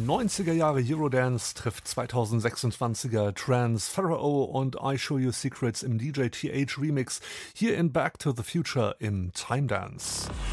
90er Jahre Eurodance trifft 2026er Trance, Pharaoh und I Show You Secrets im DJ TH Remix hier in Back to the Future im Time Dance.